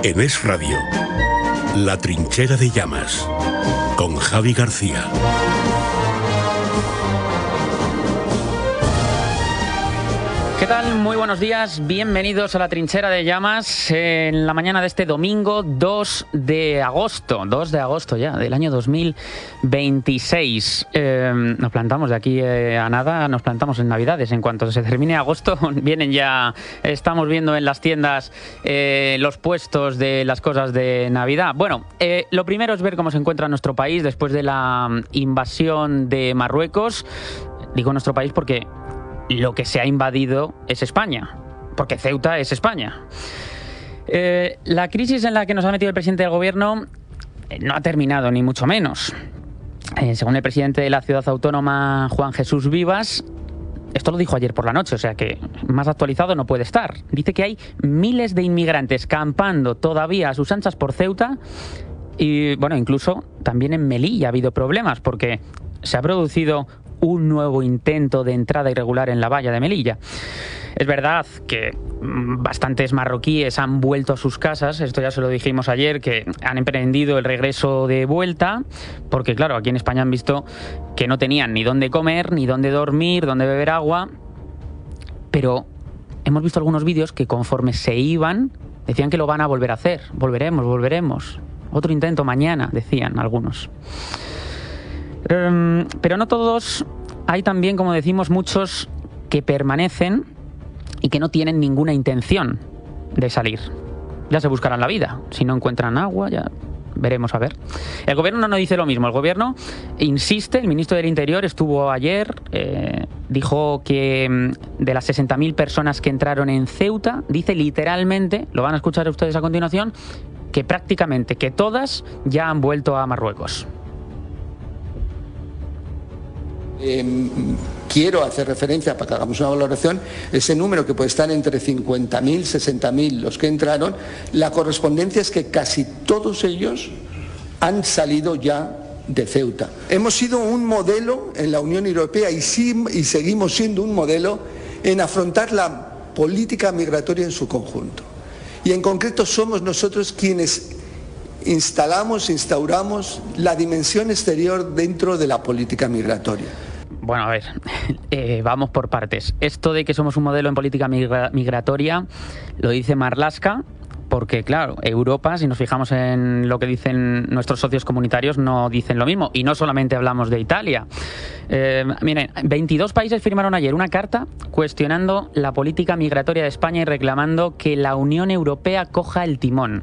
En Es Radio, La Trinchera de Llamas, con Javi García. ¿Qué tal? Muy buenos días, bienvenidos a La Trinchera de Llamas en la mañana de este domingo 2 de agosto ya, del año 2026. Nos plantamos de aquí a nada, nos plantamos en Navidades. En cuanto se termine agosto, vienen ya, estamos viendo en las tiendas los puestos de las cosas de Navidad. Bueno, lo primero es ver cómo se encuentra nuestro país después de la invasión de Marruecos. Digo nuestro país porque lo que se ha invadido es España, porque Ceuta es España. La crisis en la que nos ha metido el presidente del gobierno no ha terminado, ni mucho menos. Según el presidente de la ciudad autónoma, Juan Jesús Vivas, esto lo dijo ayer por la noche, o sea que más actualizado no puede estar. Dice que hay miles de inmigrantes campando todavía a sus anchas por Ceuta y, bueno, incluso también en Melilla ha habido problemas porque se ha producido un nuevo intento de entrada irregular en la valla de Melilla. Es verdad que bastantes marroquíes han vuelto a sus casas, esto ya se lo dijimos ayer, que han emprendido el regreso de vuelta, porque claro, aquí en España han visto que no tenían ni dónde comer, ni dónde dormir, dónde beber agua, pero hemos visto algunos vídeos que conforme se iban, decían que lo van a volver a hacer, volveremos, otro intento mañana, decían algunos. Pero no todos, hay también, como decimos, muchos que permanecen y que no tienen ninguna intención de salir. Ya se buscarán la vida, si no encuentran agua, ya veremos a ver. El gobierno no dice lo mismo, el gobierno insiste, el ministro del Interior estuvo ayer, dijo que de las 60.000 personas que entraron en Ceuta, dice literalmente, lo van a escuchar ustedes a continuación, que prácticamente, que todas ya han vuelto a Marruecos. Quiero hacer referencia, para que hagamos una valoración, ese número que puede estar entre 50.000, 60.000 los que entraron, la correspondencia es que casi todos ellos han salido ya de Ceuta. Hemos sido un modelo en la Unión Europea y seguimos siendo un modelo en afrontar la política migratoria en su conjunto. Y en concreto somos nosotros quienes instauramos la dimensión exterior dentro de la política migratoria. Bueno, a ver, vamos por partes. Esto de que somos un modelo en política migratoria lo dice Marlaska, porque claro, Europa, si nos fijamos en lo que dicen nuestros socios comunitarios, no dicen lo mismo. Y no solamente hablamos de Italia. Miren, 22 países firmaron ayer una carta cuestionando la política migratoria de España y reclamando que la Unión Europea coja el timón.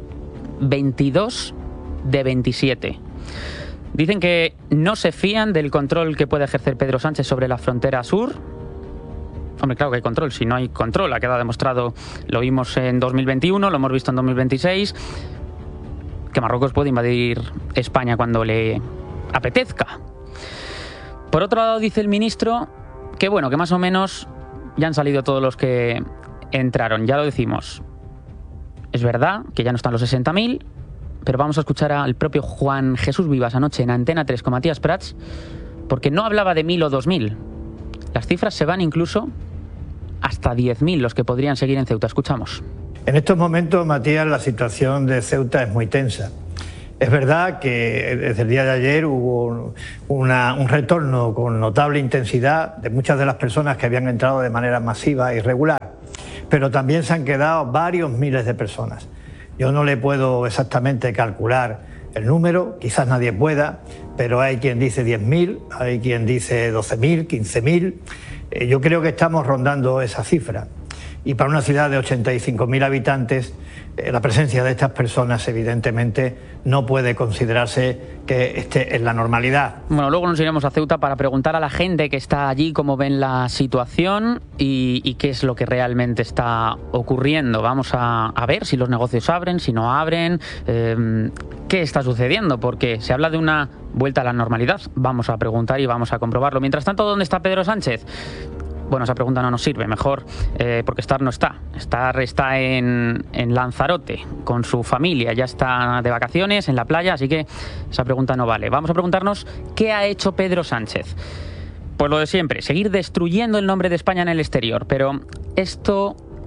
22 de 27. Dicen que no se fían del control que puede ejercer Pedro Sánchez sobre la frontera sur. Hombre, claro que hay control. Si no hay control, ha quedado demostrado, lo vimos en 2021, lo hemos visto en 2026, que Marruecos puede invadir España cuando le apetezca. Por otro lado, dice el ministro que bueno, que más o menos ya han salido todos los que entraron, ya lo decimos. Es verdad que ya no están los 60.000, pero vamos a escuchar al propio Juan Jesús Vivas anoche en Antena 3 con Matías Prats, porque no hablaba de 1.000 o 2.000. Las cifras se van incluso hasta 10.000 los que podrían seguir en Ceuta. Escuchamos. En estos momentos, Matías, la situación de Ceuta es muy tensa. Es verdad que desde el día de ayer hubo un retorno con notable intensidad de muchas de las personas que habían entrado de manera masiva e irregular, pero también se han quedado varios miles de personas. Yo no le puedo exactamente calcular el número, quizás nadie pueda, pero hay quien dice 10.000, hay quien dice 12.000, 15.000. Yo creo que estamos rondando esa cifra. Y para una ciudad de 85.000 habitantes, la presencia de estas personas evidentemente no puede considerarse que esté en la normalidad. Bueno, luego nos iremos a Ceuta para preguntar a la gente que está allí cómo ven la situación y qué es lo que realmente está ocurriendo. Vamos a ver si los negocios abren, si no abren, qué está sucediendo, porque se habla de una vuelta a la normalidad. Vamos a preguntar y vamos a comprobarlo. Mientras tanto, ¿dónde está Pedro Sánchez? Bueno, esa pregunta no nos sirve, mejor, porque estar no está. Está en Lanzarote con su familia, ya está de vacaciones en la playa, así que esa pregunta no vale. Vamos a preguntarnos qué ha hecho Pedro Sánchez. Pues lo de siempre, seguir destruyendo el nombre de España en el exterior, pero esto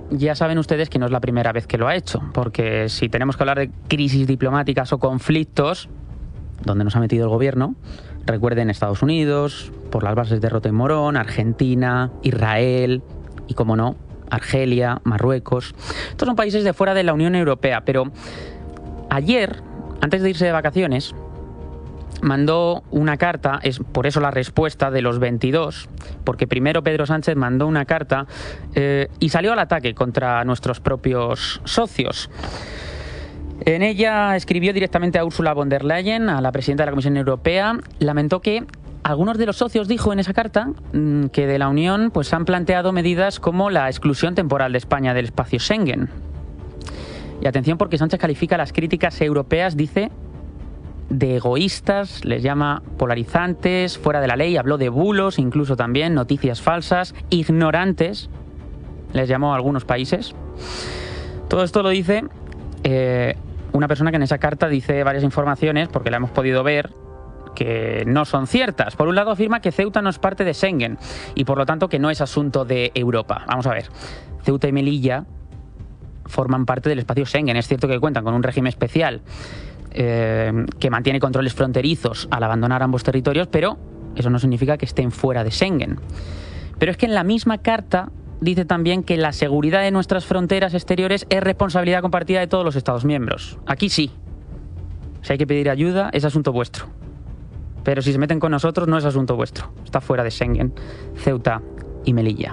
ya saben ustedes que no es la primera vez que lo ha hecho, porque si tenemos que hablar de crisis diplomáticas o conflictos, donde nos ha metido el gobierno, recuerden Estados Unidos, por las bases de Rota y Morón, Argentina, Israel y, como no, Argelia, Marruecos. Estos son países de fuera de la Unión Europea, pero ayer, antes de irse de vacaciones, mandó una carta, es por eso la respuesta de los 22, porque primero Pedro Sánchez mandó una carta y salió al ataque contra nuestros propios socios. En ella escribió directamente a Ursula von der Leyen, a la presidenta de la Comisión Europea, lamentó que algunos de los socios, dijo en esa carta, que de la Unión pues han planteado medidas como la exclusión temporal de España del espacio Schengen. Y atención, porque Sánchez califica las críticas europeas, dice, de egoístas, les llama polarizantes, fuera de la ley, habló de bulos, incluso también noticias falsas, ignorantes, les llamó a algunos países. Todo esto lo dice una persona que en esa carta dice varias informaciones, porque la hemos podido ver, que no son ciertas. Por un lado, afirma que Ceuta no es parte de Schengen y por lo tanto que no es asunto de Europa. Vamos a ver, Ceuta y Melilla forman parte del espacio Schengen. Es cierto que cuentan con un régimen especial que mantiene controles fronterizos al abandonar ambos territorios, pero eso no significa que estén fuera de Schengen. Pero es que en la misma carta dice también que la seguridad de nuestras fronteras exteriores es responsabilidad compartida de todos los Estados miembros. Aquí sí. Si hay que pedir ayuda, es asunto vuestro. Pero si se meten con nosotros, no es asunto vuestro. Está fuera de Schengen, Ceuta y Melilla.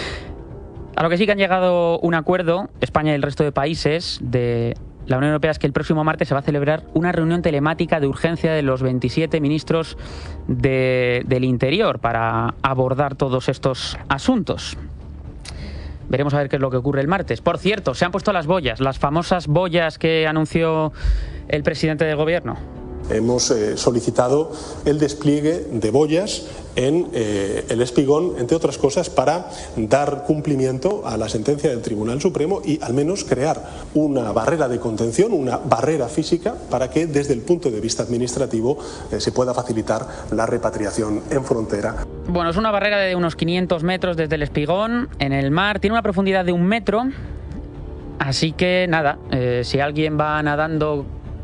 A lo que sí que han llegado a un acuerdo, España y el resto de países de la Unión Europea, es que el próximo martes se va a celebrar una reunión telemática de urgencia de los 27 ministros del Interior para abordar todos estos asuntos. Veremos a ver qué es lo que ocurre el martes. Por cierto, se han puesto las boyas, las famosas boyas que anunció el presidente del gobierno. Hemos solicitado el despliegue de boyas en el Espigón, entre otras cosas, para dar cumplimiento a la sentencia del Tribunal Supremo y al menos crear una barrera de contención, una barrera física, para que desde el punto de vista administrativo se pueda facilitar la repatriación en frontera. Bueno, es una barrera de unos 500 metros desde el Espigón, en el mar, tiene una profundidad de 1 metro, así que nada, si alguien va nadando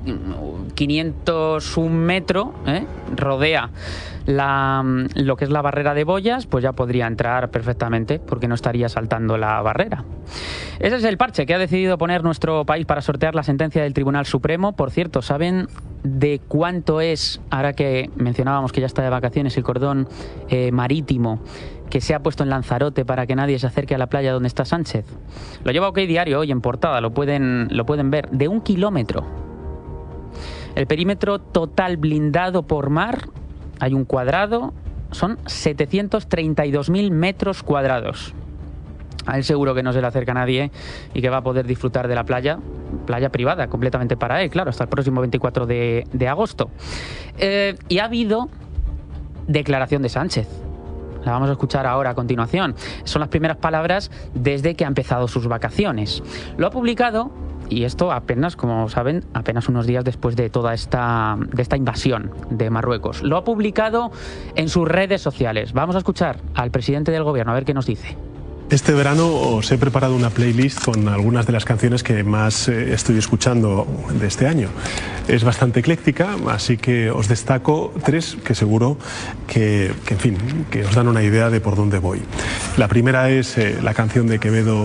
501 metros, rodea lo que es la barrera de boyas, pues ya podría entrar perfectamente, porque no estaría saltando la barrera. Ese es el parche que ha decidido poner nuestro país para sortear la sentencia del Tribunal Supremo. Por cierto, ¿saben de cuánto es, ahora que mencionábamos que ya está de vacaciones, el cordón marítimo que se ha puesto en Lanzarote para que nadie se acerque a la playa donde está Sánchez? Lo lleva OK Diario hoy en portada, lo pueden ver, de 1 kilómetro. El perímetro total blindado por mar, hay un cuadrado, son 732.000 metros cuadrados. A él seguro que no se le acerca a nadie y que va a poder disfrutar de la playa privada, completamente para él, claro, hasta el próximo 24 de agosto. Y ha habido declaración de Sánchez. La vamos a escuchar ahora a continuación. Son las primeras palabras desde que ha empezado sus vacaciones. Lo ha publicado, y esto apenas, como saben, apenas unos días después de toda esta invasión de Marruecos. Lo ha publicado en sus redes sociales. Vamos a escuchar al presidente del gobierno a ver qué nos dice. Este verano os he preparado una playlist con algunas de las canciones que más estoy escuchando de este año. Es bastante ecléctica, así que os destaco 3 que seguro que os dan una idea de por dónde voy. La primera es la canción de Quevedo,